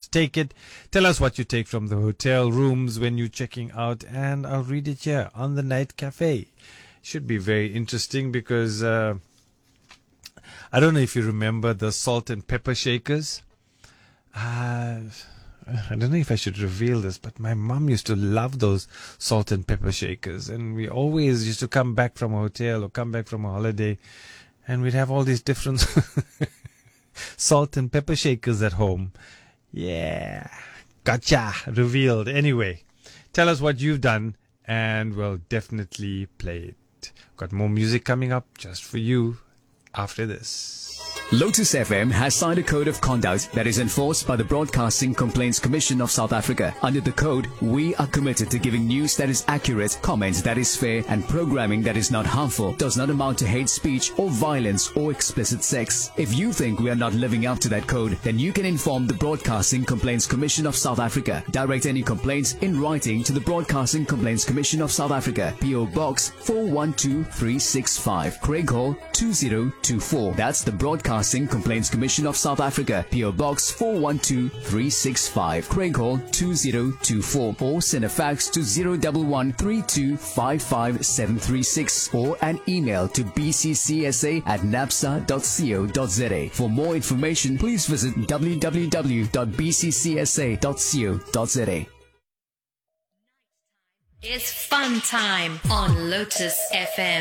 take it. Tell us what you take from the hotel rooms when you're checking out, and I'll read it here on the Night Cafe. Should be very interesting because I don't know if you remember the salt and pepper shakers. I don't know if I should reveal this, but my mom used to love those salt and pepper shakers, and we always used to come back from a hotel or come back from a holiday, and we'd have all these different salt and pepper shakers at home. Yeah, gotcha, revealed. Anyway, tell us what you've done, and we'll definitely play it. Got more music coming up just for you after this. Lotus FM has signed a code of conduct that is enforced by the Broadcasting Complaints Commission of South Africa. Under the code, we are committed to giving news that is accurate, comments that is fair, and programming that is not harmful, does not amount to hate speech or violence or explicit sex. If you think we are not living up to that code, then you can inform the Broadcasting Complaints Commission of South Africa. Direct any complaints in writing to the Broadcasting Complaints Commission of South Africa, PO Box 412365, Craig Hall 2024. That's the Broadcasting Complaints Commission of South Africa, PO Box 412365, Craig Hall 2024, or send a fax to 011-3255-736 or an email to bccsa@napsa.co.za. For more information, please visit www.bccsa.co.za. It's fun time on Lotus FM.